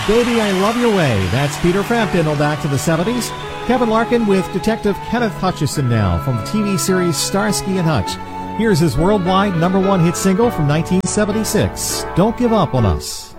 Baby, I Love Your Way. That's Peter Frampton back to the 70s. Kevin Larkin with Detective Kenneth Hutchison now from the TV series Starsky and Hutch. Here's his worldwide #1 hit single from 1976, Don't Give Up on Us.